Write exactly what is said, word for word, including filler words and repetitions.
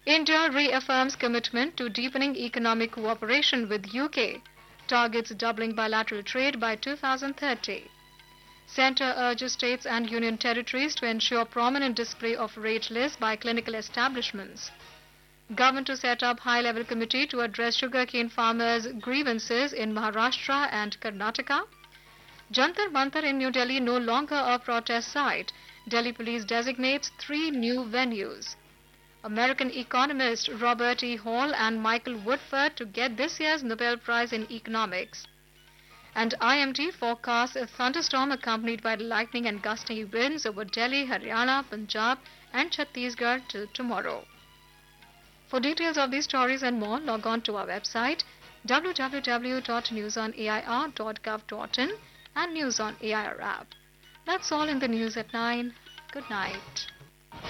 India reaffirms commitment to deepening economic cooperation with U K, targets doubling bilateral trade by two thousand thirty. Centre urges states and union territories to ensure prominent display of rate lists by clinical establishments. Government to set up high-level committee to address sugarcane farmers' grievances in Maharashtra and Karnataka. Jantar Mantar in New Delhi no longer a protest site. Delhi police designates three new venues. American economists Robert E. Hall and Michael Woodford to get this year's Nobel Prize in Economics. And I M D forecasts a thunderstorm accompanied by lightning and gusty winds over Delhi, Haryana, Punjab and Chhattisgarh till tomorrow. For details of these stories and more, log on to our website w w w dot news on a i r dot gov dot in and News on A I R app. That's all in the news at nine. Good night.